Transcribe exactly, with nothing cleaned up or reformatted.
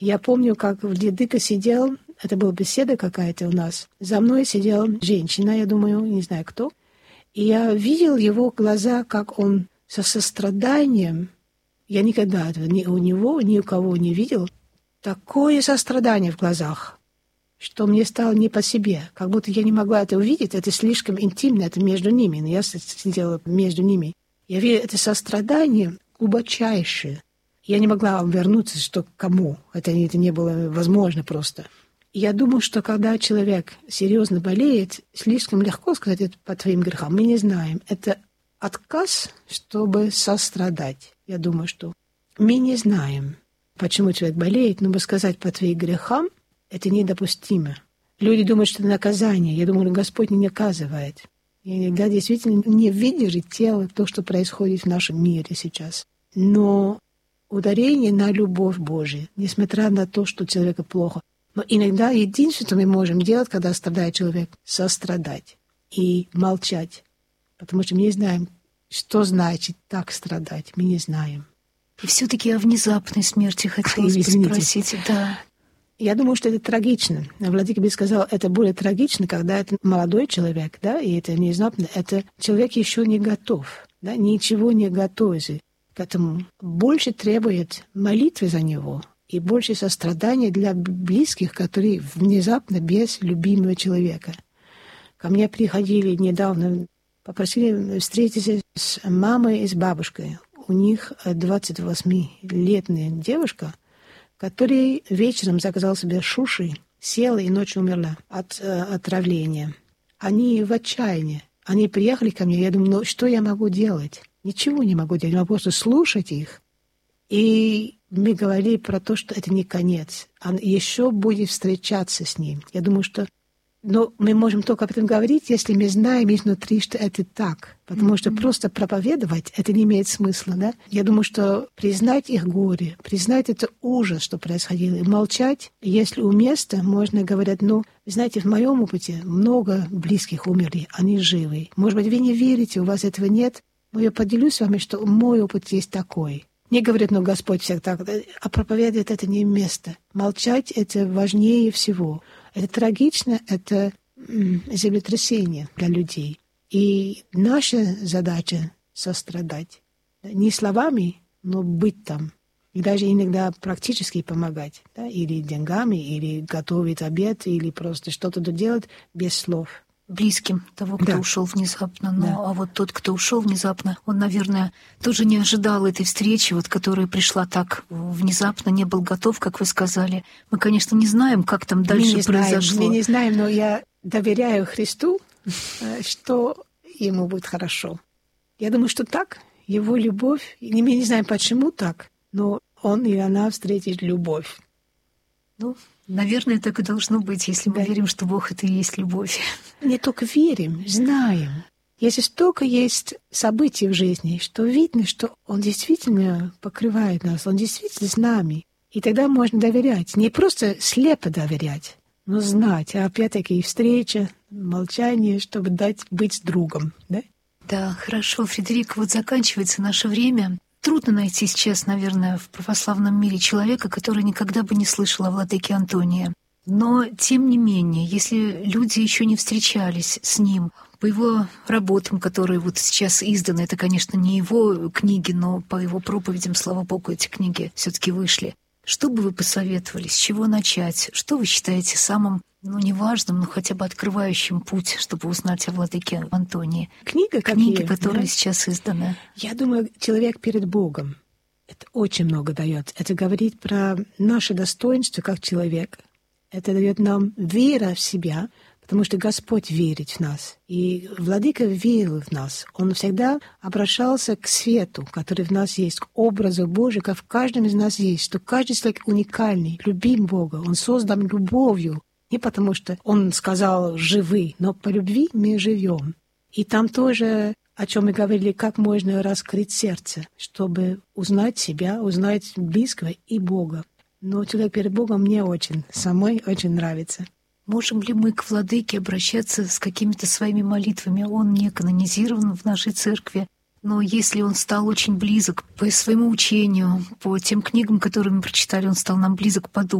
Я помню, как владыка сидел, это была беседа какая-то у нас. За мной сидела женщина, я думаю, не знаю кто. И я видел его глаза, как он со состраданием. Я никогда этого ни у него, ни у кого не видел. Такое сострадание в глазах, что мне стало не по себе. Как будто я не могла это увидеть. Это слишком интимно, это между ними. Но я сидела между ними. Я видела это сострадание глубочайшее. Я не могла вернуться, что кому. Это, это не было возможно просто. И я думаю, что когда человек серьезно болеет, слишком легко сказать это по твоим грехам. Мы не знаем. Это отказ, чтобы сострадать. Я думаю, что мы не знаем, почему человек болеет, но сказать по твоим грехам — это недопустимо. Люди думают, что это наказание. Я думаю, Господь не наказывает. И иногда действительно не выдержит тело то, что происходит в нашем мире сейчас. Но ударение на любовь Божию, несмотря на то, что человеку плохо. Но иногда единственное, что мы можем делать, когда страдает человек, сострадать и молчать. Потому что мы не знаем, что значит так страдать. Мы не знаем. И все-таки о внезапной смерти хотелось бы спросить. Да. Я думаю, что это трагично. Владыка бы сказал, это более трагично, когда это молодой человек, да, и это внезапно. Это человек еще не готов, да, ничего не готовится к этому. Больше требует молитвы за него и больше сострадания для близких, которые внезапно без любимого человека. Ко мне приходили недавно, попросили встретиться с мамой и с бабушкой. У них двадцативосьмилетняя девушка, которая вечером заказала себе шуши, села и ночью умерла от э, отравления. Они в отчаянии. Они приехали ко мне, я думаю, ну что я могу делать? Ничего не могу делать, я могу просто слушать их. И мы говорили про то, что это не конец. Он еще будет встречаться с ним. Я думаю, что но мы можем только об этом говорить, если мы знаем изнутри, что это так. Потому mm-hmm. что просто проповедовать, это не имеет смысла. Да? Я думаю, что признать их горе, признать это ужас, что происходило, и молчать, если уместно, можно говорить, ну, знаете, в моем опыте много близких умерли, они живы. Может быть, вы не верите, у вас этого нет, но я поделюсь с вами, что мой опыт есть такой. Не говорят, ну, Господь всегда так, а проповедовать это не место. Молчать — это важнее всего. Это трагично, это землетрясение для людей. И наша задача — сострадать. Не словами, но быть там. И даже иногда практически помогать. Да? Или деньгами, или готовить обед, или просто что-то делать без слов. Близким того, кто да. ушел внезапно. Но, да. А вот тот, кто ушел внезапно, он, наверное, тоже не ожидал этой встречи, вот, которая пришла так внезапно, не был готов, как вы сказали. Мы, конечно, не знаем, как там дальше мы произошло. Знаем, мы не знаем, но я доверяю Христу, что ему будет хорошо. Я думаю, что так. Его любовь, мы не знаем, почему так, но он и она встретит любовь. Ну, наверное, так и должно быть, если мы да. верим, что Бог — это и есть любовь. Не только верим, знаем. Если столько есть событий в жизни, что видно, что Он действительно покрывает нас, Он действительно с нами. И тогда можно доверять. Не просто слепо доверять, но знать. А опять-таки и встреча, молчание, чтобы дать быть с другом. Да, да, хорошо. Фредерика, вот заканчивается наше время. Трудно найти сейчас, наверное, в православном мире человека, который никогда бы не слышал о владыке Антонии. Но, тем не менее, если люди еще не встречались с ним, по его работам, которые вот сейчас изданы, это, конечно, не его книги, но по его проповедям, слава богу, эти книги все-таки вышли. Что бы вы посоветовали, с чего начать? Что вы считаете самым, ну, неважным, но хотя бы открывающим путь, чтобы узнать о владыке Антонии? Книга, Книги, какие, которые да? сейчас изданы. Я думаю, человек перед Богом. Это очень много дает. Это говорит про наше достоинство как человека. Это дает нам вера в себя, потому что Господь верит в нас. И Владыка верил в нас. Он всегда обращался к свету, который в нас есть, к образу Божию, как в каждом из нас есть, что каждый человек уникальный, любим Бога. Он создан любовью. Не потому что Он сказал «живы», но по любви мы живем. И там тоже, о чем мы говорили, как можно раскрыть сердце, чтобы узнать себя, узнать близкого и Бога. Но человек перед Богом мне очень, самой очень нравится. Можем ли мы к владыке обращаться с какими-то своими молитвами? Он не канонизирован в нашей церкви, Но если он стал очень близок по своему учению, по тем книгам, которые мы прочитали, он стал нам близок по духу,